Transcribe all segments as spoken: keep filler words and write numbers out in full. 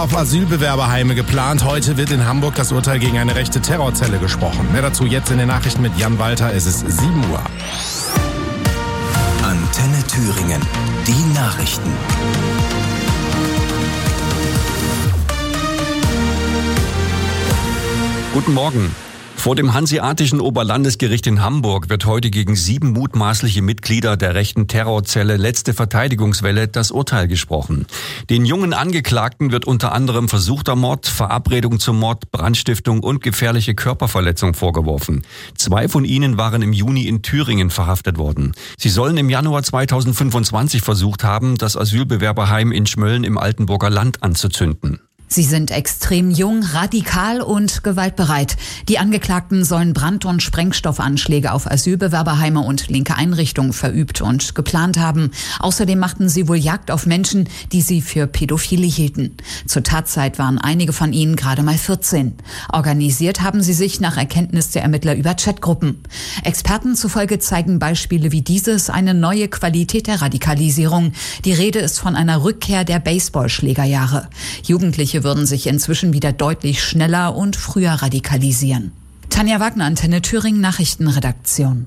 Auf Asylbewerberheime geplant. Heute wird in Hamburg das Urteil gegen eine rechte Terrorzelle gesprochen. Mehr dazu jetzt in den Nachrichten mit Jan Walter. Es ist sieben Uhr. Antenne Thüringen. Die Nachrichten. Guten Morgen. Vor dem Hanseatischen Oberlandesgericht in Hamburg wird heute gegen sieben mutmaßliche Mitglieder der rechten Terrorzelle Letzte Verteidigungswelle das Urteil gesprochen. Den jungen Angeklagten wird unter anderem versuchter Mord, Verabredung zum Mord, Brandstiftung und gefährliche Körperverletzung vorgeworfen. Zwei von ihnen waren im Juni in Thüringen verhaftet worden. Sie sollen im Januar zweitausendfünfundzwanzig versucht haben, das Asylbewerberheim in Schmölln im Altenburger Land anzuzünden. Sie sind extrem jung, radikal und gewaltbereit. Die Angeklagten sollen Brand- und Sprengstoffanschläge auf Asylbewerberheime und linke Einrichtungen verübt und geplant haben. Außerdem machten sie wohl Jagd auf Menschen, die sie für Pädophile hielten. Zur Tatzeit waren einige von ihnen gerade mal vierzehn. Organisiert haben sie sich nach Erkenntnis der Ermittler über Chatgruppen. Experten zufolge zeigen Beispiele wie dieses eine neue Qualität der Radikalisierung. Die Rede ist von einer Rückkehr der Baseballschlägerjahre. Jugendliche würden sich inzwischen wieder deutlich schneller und früher radikalisieren. Tanja Wagner, Antenne Thüringen, Nachrichtenredaktion.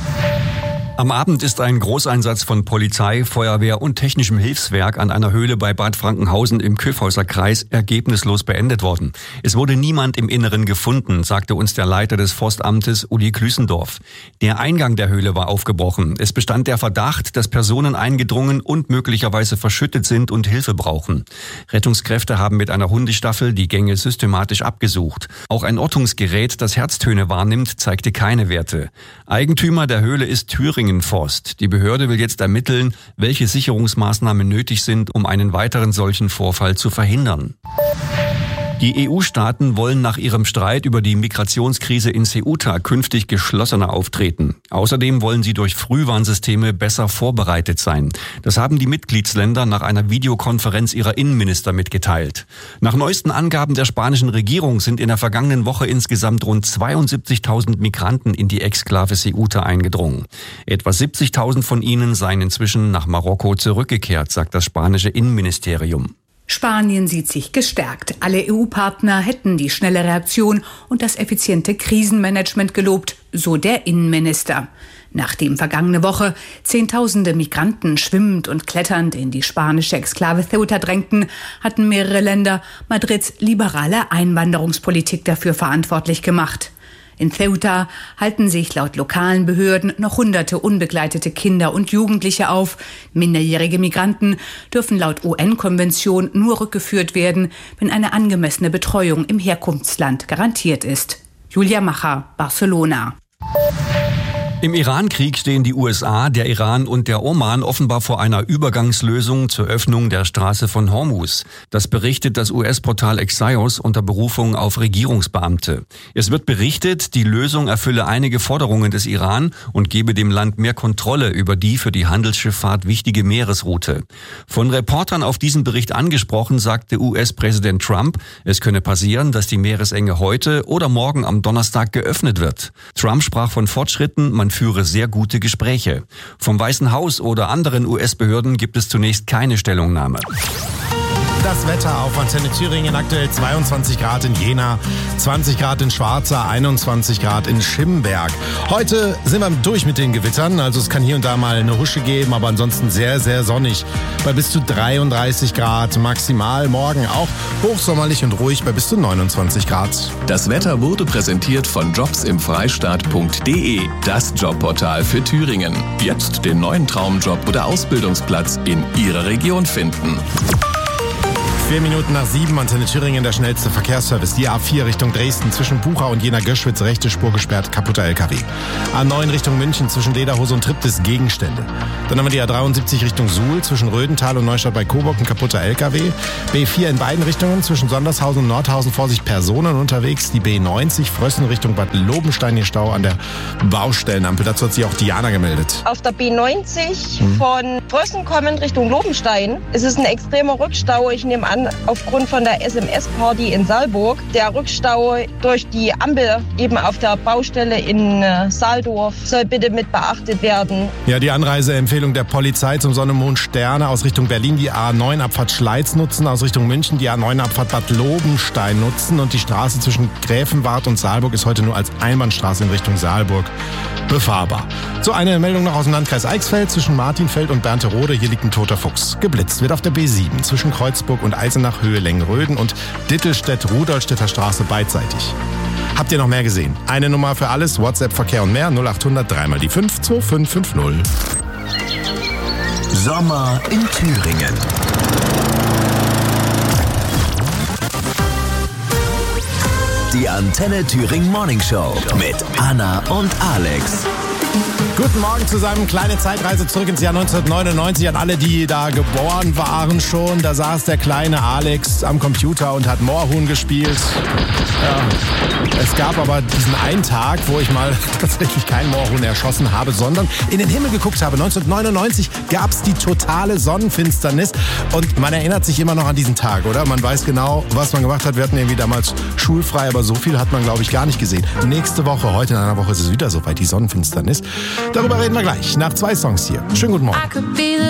Am Abend ist ein Großeinsatz von Polizei, Feuerwehr und technischem Hilfswerk an einer Höhle bei Bad Frankenhausen im Kyffhäuser Kreis ergebnislos beendet worden. Es wurde niemand im Inneren gefunden, sagte uns der Leiter des Forstamtes Uli Klüssendorf. Der Eingang der Höhle war aufgebrochen. Es bestand der Verdacht, dass Personen eingedrungen und möglicherweise verschüttet sind und Hilfe brauchen. Rettungskräfte haben mit einer Hundestaffel die Gänge systematisch abgesucht. Auch ein Ortungsgerät, das Herztöne wahrnimmt, zeigte keine Werte. Eigentümer der Höhle ist Thüringen Forst. Die Behörde will jetzt ermitteln, welche Sicherungsmaßnahmen nötig sind, um einen weiteren solchen Vorfall zu verhindern. Die E U-Staaten wollen nach ihrem Streit über die Migrationskrise in Ceuta künftig geschlossener auftreten. Außerdem wollen sie durch Frühwarnsysteme besser vorbereitet sein. Das haben die Mitgliedsländer nach einer Videokonferenz ihrer Innenminister mitgeteilt. Nach neuesten Angaben der spanischen Regierung sind in der vergangenen Woche insgesamt rund zweiundsiebzigtausend Migranten in die Exklave Ceuta eingedrungen. Etwa siebzigtausend von ihnen seien inzwischen nach Marokko zurückgekehrt, sagt das spanische Innenministerium. Spanien sieht sich gestärkt. Alle E U-Partner hätten die schnelle Reaktion und das effiziente Krisenmanagement gelobt, so der Innenminister. Nachdem vergangene Woche Zehntausende Migranten schwimmend und kletternd in die spanische Exklave Ceuta drängten, hatten mehrere Länder Madrids liberale Einwanderungspolitik dafür verantwortlich gemacht. In Ceuta halten sich laut lokalen Behörden noch hunderte unbegleitete Kinder und Jugendliche auf. Minderjährige Migranten dürfen laut U N-Konvention nur rückgeführt werden, wenn eine angemessene Betreuung im Herkunftsland garantiert ist. Julia Macher, Barcelona. Im Iran-Krieg stehen die U S A, der Iran und der Oman offenbar vor einer Übergangslösung zur Öffnung der Straße von Hormuz. Das berichtet das U S-Portal Axios unter Berufung auf Regierungsbeamte. Es wird berichtet, die Lösung erfülle einige Forderungen des Iran und gebe dem Land mehr Kontrolle über die für die Handelsschifffahrt wichtige Meeresroute. Von Reportern auf diesen Bericht angesprochen, sagte U S-Präsident Trump, es könne passieren, dass die Meeresenge heute oder morgen am Donnerstag geöffnet wird. Trump sprach von Fortschritten, man führe sehr gute Gespräche. Vom Weißen Haus oder anderen U S-Behörden gibt es zunächst keine Stellungnahme. Das Wetter auf Antenne Thüringen, aktuell zweiundzwanzig Grad in Jena, zwanzig Grad in Schwarza, einundzwanzig Grad in Schimberg. Heute sind wir durch mit den Gewittern, also es kann hier und da mal eine Husche geben, aber ansonsten sehr, sehr sonnig. Bei bis zu dreiunddreißig Grad maximal, morgen auch hochsommerlich und ruhig bei bis zu neunundzwanzig Grad. Das Wetter wurde präsentiert von jobsimfreistaat punkt de, das Jobportal für Thüringen. Jetzt den neuen Traumjob oder Ausbildungsplatz in Ihrer Region finden. Vier Minuten nach sieben, Antenne Thüringen, der schnellste Verkehrsservice. Die A vier Richtung Dresden zwischen Bucha und Jena-Göschwitz, rechte Spur gesperrt, kaputter L K W. A neun Richtung München zwischen Lederhose und Triptis, Gegenstände. Dann haben wir die A dreiundsiebzig Richtung Suhl zwischen Rödental und Neustadt bei Coburg, ein kaputter L K W. B vier in beiden Richtungen zwischen Sondershausen und Nordhausen, Vorsicht, Personen unterwegs. Die B neunzig Frössen Richtung Bad Lobenstein, hier Stau an der Baustellenampel. Dazu hat sich auch Diana gemeldet. Auf der B neunzig hm. von Frössen kommend Richtung Lobenstein ist es ein extremer Rückstau. Ich nehme an, an, aufgrund von der S M S-Party in Saalburg. Der Rückstau durch die Ampel eben auf der Baustelle in Saaldorf soll bitte mit beachtet werden. Ja, die Anreiseempfehlung der Polizei zum Sonne, Mond, Sterne aus Richtung Berlin, die A neun Abfahrt Schleiz nutzen, aus Richtung München die A neun Abfahrt Bad Lobenstein nutzen und die Straße zwischen Gräfenwart und Saalburg ist heute nur als Einbahnstraße in Richtung Saalburg befahrbar. So, eine Meldung noch aus dem Landkreis Eichsfeld zwischen Martinfeld und Bernterode. Hier liegt ein toter Fuchs. Geblitzt wird auf der B sieben zwischen Kreuzburg und Eisenach Höhe Lengröden und Dittelstedt-Rudolstädter Straße beidseitig. Habt ihr noch mehr gesehen? Eine Nummer für alles, WhatsApp, Verkehr und mehr, null acht hundert drei mal die fünf zwei fünf fünf null. Sommer in Thüringen. Die Antenne Thüringen Morning Show mit Anna und Alex. Guten Morgen zusammen. Kleine Zeitreise zurück ins Jahr neunzehnhundertneunundneunzig an alle, die da geboren waren schon. Da saß der kleine Alex am Computer und hat Moorhuhn gespielt. Ja. Es gab aber diesen einen Tag, wo ich mal tatsächlich kein Moorhuhn erschossen habe, sondern in den Himmel geguckt habe. neunzehnhundertneunundneunzig gab es die totale Sonnenfinsternis und man erinnert sich immer noch an diesen Tag, oder? Man weiß genau, was man gemacht hat. Wir hatten irgendwie damals schulfrei, aber so viel hat man, glaube ich, gar nicht gesehen. Nächste Woche, heute in einer Woche ist es wieder soweit, die Sonnenfinsternis. Darüber reden wir gleich, nach zwei Songs hier. Schönen guten Morgen.